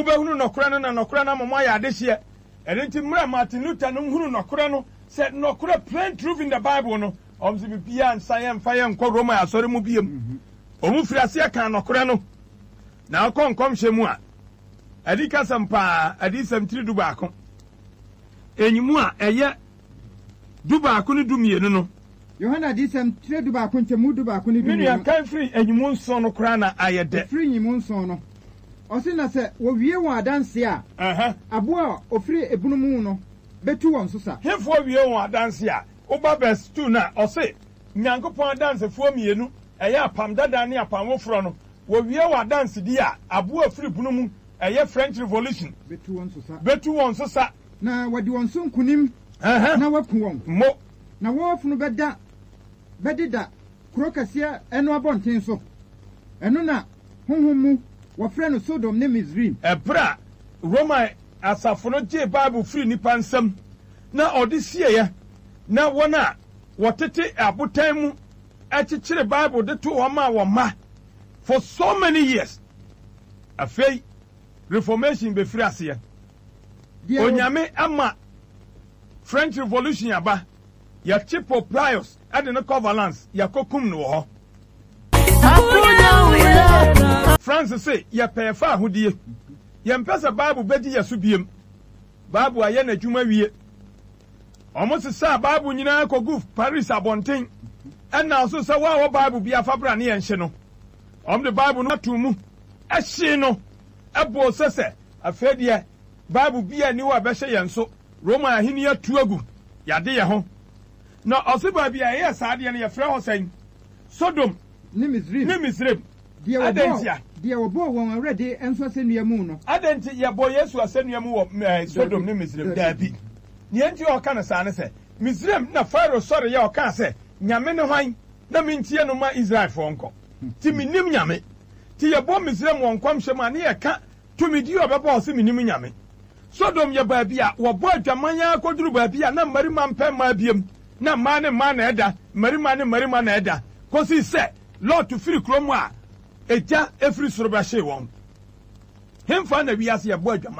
mubehunu nokora no na nokora na mama ya adehye enti mra Martin Luther no hunu nokora no se nokora plain truth in the Bible no omzi bibia nsaye mfaye nkọ Roma asori mu biem omu firase aka nokora no na akonkom hyemu a adika sampa adisam tiri du baako enyimu a eye du baako ne du mienu no Yohana adisam tiri du baako nchemu du baako ne du mienu minu kan free enyimu nso no kora na ayede free enyimu nso no osi na se wo wie won adanse a abo a ofiri ebunumu no betu won so sa hefo wie won adanse a oba verse 2 na osi nyankopon adanse fo mienu eye apam dada ne apam wofro no wo wie won adanse di a abo afiri bunumu eye French Revolution betu won so sa na wadi won so nkunim na waku won mo na wo funu bedida krokasia eno abonten so eno na honhomu wo frɛ Sodom ne Misrim ebra Roma asafono je Bible free nipa nsam na odisiye ya na wona wotete abotan mu akyekyere Bible de to woma for so many years afei reformation be free ase ya onyame ama French Revolution yaba ya Chipo Prius ade no covalence ya kokum no ho Francis say ya pefa ahodie ya mpesa Bible bedi ya subiem Bible aye na dwuma wie omo sa Bible nyina kogu Paris abonten na so sa wa Bible bia fabra ne yenhye no om the Bible no atumu ehye no ebo sese afedie Bible bia ni wa behye yenso Roma ahini atu agu yade ye ho na osiba bia ye saade ne ye frɛ ho san Sodom ne Misrim adentia dia obo won already enso asennua mu no adenti ye bo Yesu asennua mu wo Sodom ne Misrim dabi ne enti o kana sa ne se Misrim na Pharaoh sori ye o ka se nyame ne hwan na mintie no ma Israel fo nko ti minim nyame ti ye bo Misrim won kwamhye ma ne ye ka to midi obeba o se minim nyame Sodom ye baabi a wo bo adwamanya akoduru baabi a na marima mpem ma biem na ma ne ma na eda marima na eda kosi se Lord to free kromo a eja efiri soro ba hye won hemfa na wiase ye bo adwamanya